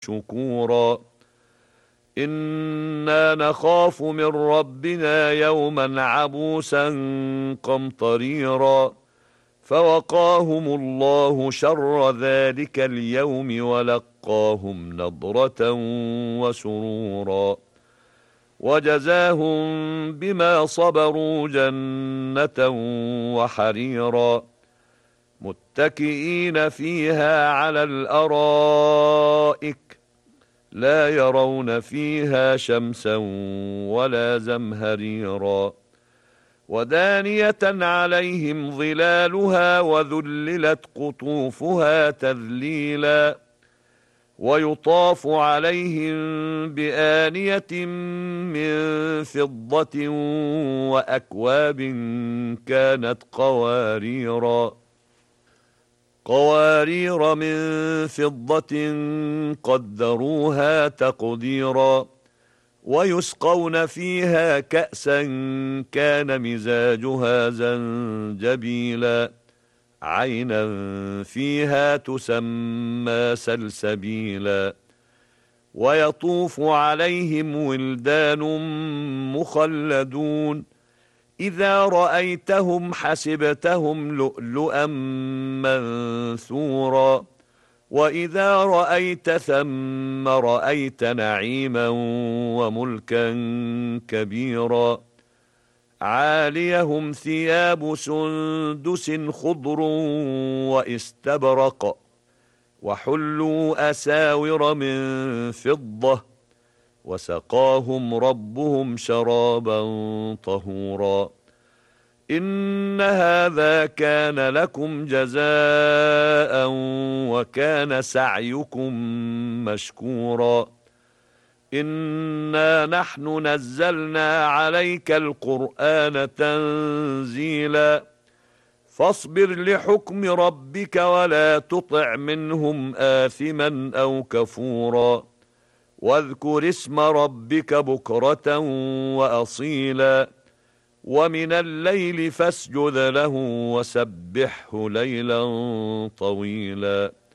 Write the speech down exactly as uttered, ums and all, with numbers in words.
شكورا إنا نخاف من ربنا يوما عبوسا قمطريرا فوقاهم الله شر ذلك اليوم ولقاهم نضرة وسرورا وجزاهم بما صبروا جنة وحريرا متكئين فيها على الأرائك لا يرون فيها شمسا ولا زمهريرا ودانية عليهم ظلالها وذللت قطوفها تذليلا ويطاف عليهم بآنية من فضة وأكواب كانت قواريرا قوارير من فضة قدروها تقديرا ويسقون فيها كأسا كان مزاجها زنجبيلا عينا فيها تسمى سلسبيلا ويطوف عليهم ولدان مخلدون إذا رأيتهم حسبتهم لؤلؤا منثورا وإذا رأيت ثم رأيت نعيما وملكا كبيرا عاليهم ثياب سندس خضر واستبرق وحلوا أساور من فضة وسقاهم ربهم شرابا طهورا إن هذا كان لكم جزاء وكان سعيكم مشكورا إنا نحن نزلنا عليك القرآن تنزيلا فاصبر لحكم ربك ولا تطع منهم آثما أو كفورا واذكر اسم ربك بكرة وأصيلا ومن الليل فاسجد له وسبحه ليلا طويلا